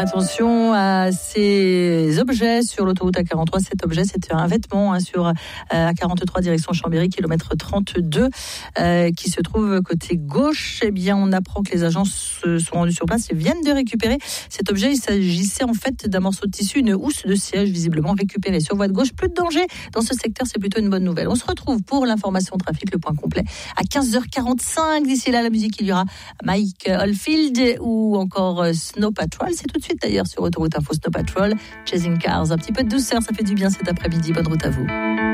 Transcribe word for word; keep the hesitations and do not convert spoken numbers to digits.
Attention à ces objets sur l'autoroute A quarante-trois. Cet objet, c'est un vêtement hein, sur euh, A quarante-trois direction Chambéry, kilomètre trente-deux, euh, qui se trouve côté gauche. Eh bien, on apprend que les agents se sont rendus sur place et viennent de récupérer cet objet. Il s'agissait en fait d'un morceau de tissu, une housse de siège visiblement récupérée sur voie de gauche. Plus de danger dans ce secteur, c'est plutôt une bonne nouvelle. On se retrouve pour l'information trafic, le point complet à quinze heures quarante-cinq. D'ici là, la musique, il y aura Mike Oldfield ou encore Snow Patrol. C'est tout de suite d'ailleurs sur Autoroute Info Snow Patrol, Chasing Cars. Un petit peu de douceur, ça fait du bien cet après-midi. Bonne route à vous.